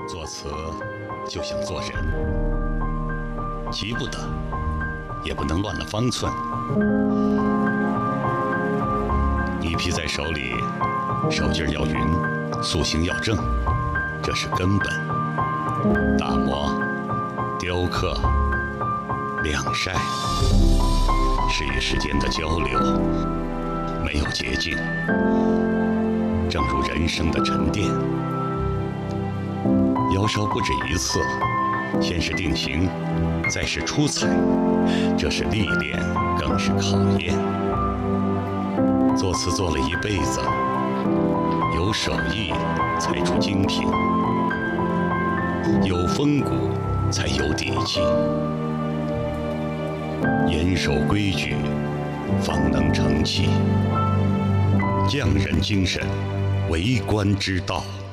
作词就像做人，急不得，也不能乱了方寸。泥皮在手里，手劲儿要匀，塑形要正，这是根本。打磨、雕刻、晾晒，是与时间的交流，没有捷径。正如人生的沉淀，窑烧不止一次，先是定型，再是出彩，这是历练，更是考验。作词做了一辈子，有手艺才出精品，有风骨才有底气，严守规矩，方能成器。匠人精神，为官之道。